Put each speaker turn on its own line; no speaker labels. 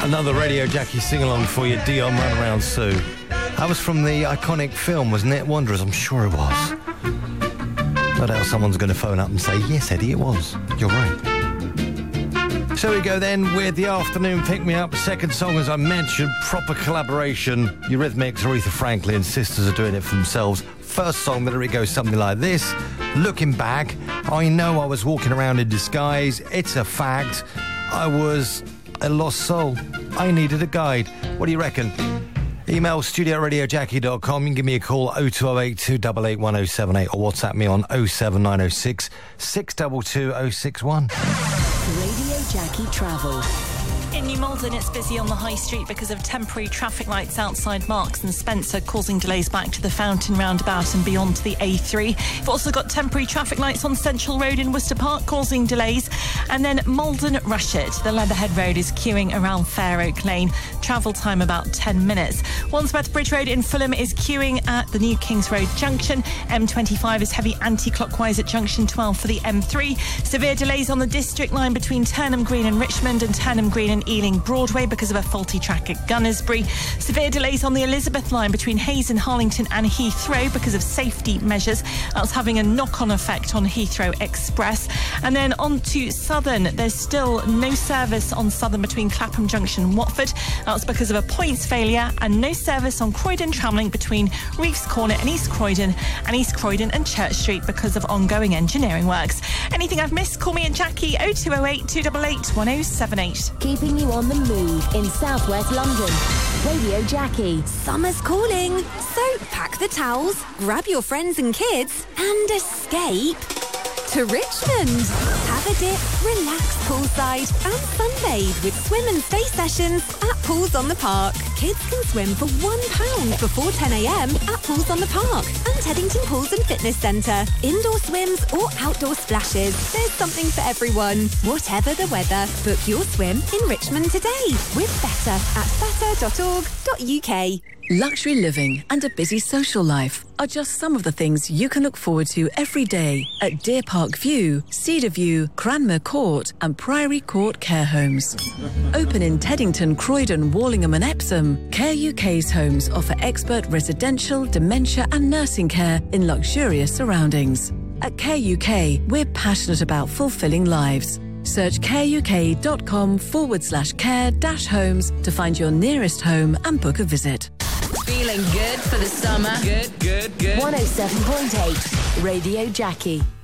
Another Radio Jackie sing-along for you, Dion Run Around Sue. That was from the iconic film, wasn't it? Wanderers, I'm sure it was. No doubt someone's going to phone up and say, yes, Eddie, it was. You're right. So we go then with the afternoon pick-me-up. Second song, as I mentioned, proper collaboration. Eurythmics, Aretha Franklin, sisters are doing it for themselves. First song, the lyric goes something like this. Looking back, I know I was walking around in disguise. It's a fact. I was a lost soul. I needed a guide. What do you reckon? Email studio@radiojackie.com. You can give me a call 0208 288 1078 or WhatsApp me on 07906 622 061.
Radio Jackie Travel.
In New Malden, it's busy on the High Street because of temporary traffic lights outside Marks and Spencer, causing delays back to the Fountain roundabout and beyond to the A3. We've also got temporary traffic lights on Central Road in Worcester Park, causing delays. And then Malden Rushett, the Leatherhead Road is queuing around Fair Oak Lane. Travel time about 10 minutes. Wandsworth Bridge Road in Fulham is queuing at the New Kings Road junction. M25 is heavy anti-clockwise at junction 12 for the M3. Severe delays on the District Line between Turnham Green and Richmond and Turnham Green and Ealing Broadway because of a faulty track at Gunnersbury. Severe delays on the Elizabeth Line between Hayes and Harlington and Heathrow because of safety measures. That's having a knock-on effect on Heathrow Express. And then on to Southern. There's still no service on Southern between Clapham Junction and Watford. That's because of a points failure, and no service on Croydon Tramlink between Reeves Corner and East Croydon and Church Street because of ongoing engineering works. Anything I've missed, call me at Jackie 0208 288 1078.
Keeping you on the move in southwest London. Radio Jackie.
Summer's calling. So pack the towels, grab your friends and kids, and escape to Richmond. Have a dip, relax poolside, and sunbathe with swim and stay sessions at Pools on the Park. Kids can swim for £1 before 10 a.m. at Pools on the Park and Teddington Pools and Fitness Centre. Indoor swims or outdoor splashes. There's something for everyone. Whatever the weather, book your swim in Richmond today with Better at better.org.uk.
Luxury living and a busy social life are just some of the things you can look forward to every day at Deer Park View, Cedar View, Cranmer Court and Priory Court Care Homes. Open in Teddington, Croydon, Wallingham and Epsom, Care UK's homes offer expert residential, dementia and nursing care in luxurious surroundings. At Care UK, we're passionate about fulfilling lives. Search careuk.com/care-homes to find your nearest home and book a visit.
Feeling good for the summer?
Good.
107.8 Radio Jackie.